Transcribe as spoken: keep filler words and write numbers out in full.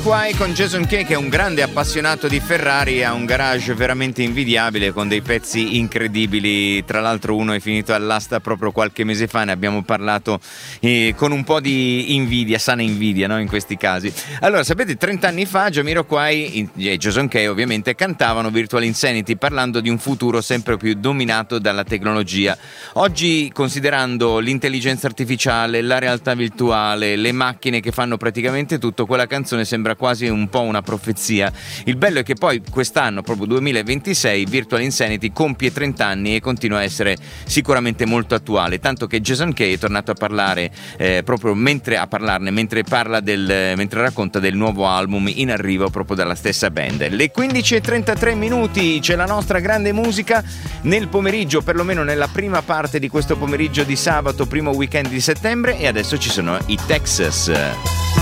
Qua con Jason Kay, che è un grande appassionato di Ferrari, ha un garage veramente invidiabile con dei pezzi incredibili. Tra l'altro uno è finito all'asta proprio qualche mese fa, ne abbiamo parlato eh, con un po' di invidia, sana invidia, no? In questi casi. Allora, sapete, trenta anni fa Jamiroquai e Jason Kay ovviamente cantavano Virtual Insanity, parlando di un futuro sempre più dominato dalla tecnologia. Oggi, considerando l'intelligenza artificiale, la realtà virtuale, le macchine che fanno praticamente tutto, quella canzone sembra quasi un po' una profezia. Il bello è che poi quest'anno, proprio duemilaventisei, Virtual Insanity compie trenta anni e continua a essere sicuramente molto attuale, tanto che Jason Kay è tornato a parlare eh, proprio mentre a parlarne mentre parla del mentre racconta del nuovo album in arrivo proprio dalla stessa band. Le quindici e trentatré minuti, c'è la nostra grande musica nel pomeriggio, perlomeno nella prima parte di questo pomeriggio di sabato, primo weekend di settembre, e adesso ci sono i Texas.